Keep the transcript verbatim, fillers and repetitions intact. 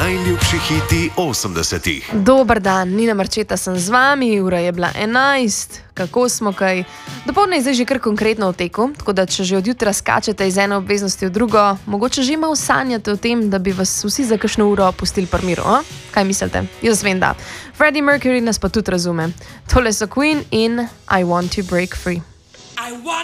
Najljubši hiti osemdesetih. Dober dan, Nina Marčeta sem z vami, ura je bila enajst, kako smo kaj. Dopoldne je zdaj že kar konkretno v teku, tako da če že od jutra skačete iz ene obveznosti v drugo, mogoče že malo sanjate o tem, da bi vas vsi za kakšno uro pustili pri miru, a? Kaj mislite? Jaz vem, da. Freddie Mercury nas pa tudi razume. Tole so Queen in I Want to Break Free.